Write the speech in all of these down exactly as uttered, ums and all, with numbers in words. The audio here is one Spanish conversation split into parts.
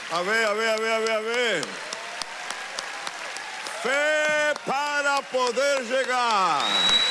A ver, a ver, a ver, a ver, a ver. Fe para poder llegar.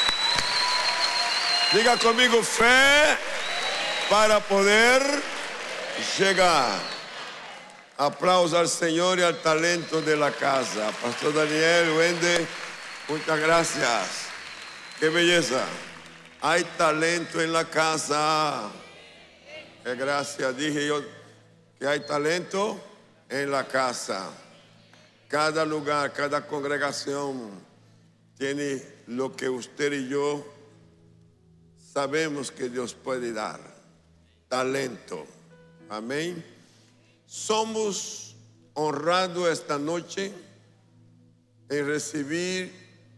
Diga conmigo, fe para poder llegar. Aplausos al Señor y al talento de la casa. Pastor Daniel, Wendy, muchas gracias. Qué belleza. Hay talento en la casa. Qué gracias. Dije yo que hay talento en la casa. Cada lugar, cada congregación tiene lo que usted y yo sabemos que Dios puede dar. Talento. Amén. Somos honrados esta noche en recibir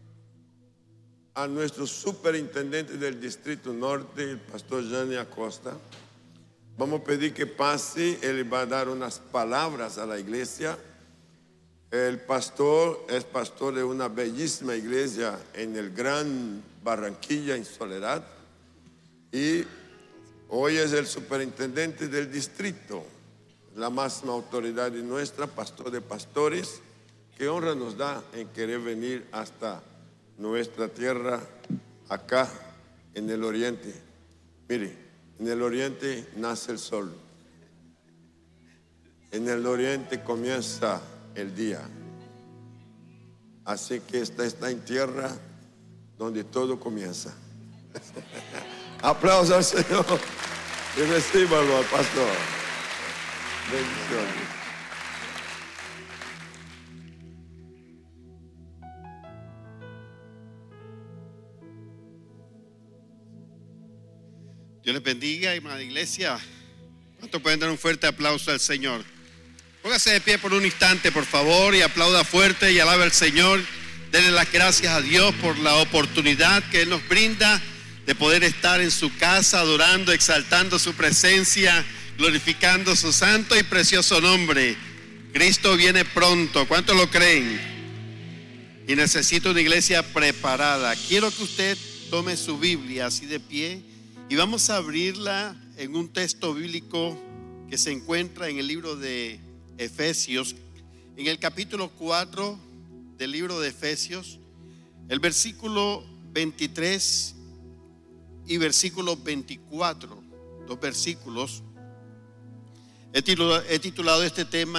a nuestro superintendente del Distrito Norte, el pastor Jani Acosta. Vamos a pedir que pase, él va a dar unas palabras a la iglesia. El pastor es pastor de una bellísima iglesia en el Gran Barranquilla, en Soledad. Y hoy es el superintendente del distrito, la máxima autoridad de nuestra, pastor de pastores. Qué honra nos da en querer venir hasta nuestra tierra, acá en el oriente. Mire, en el oriente nace el sol. En el oriente comienza el día. Así que esta está en tierra donde todo comienza. Aplausos al Señor y recíbalo al pastor. Bendiciones. Dios les bendiga, hermana iglesia. ¿Cuánto pueden dar un fuerte aplauso al Señor? Póngase de pie por un instante, por favor, y aplauda fuerte y alabe al Señor. Denle las gracias a Dios por la oportunidad que Él nos brinda de poder estar en su casa adorando, exaltando su presencia, glorificando su santo y precioso nombre. Cristo viene pronto. ¿Cuántos lo creen? Y necesito una iglesia preparada. Quiero que usted tome su Biblia así de pie y vamos a abrirla en un texto bíblico que se encuentra en el libro de Efesios, en el capítulo cuatro del libro de Efesios, el versículo veintitrés y versículo veinticuatro, dos versículos. He titulado, he titulado este tema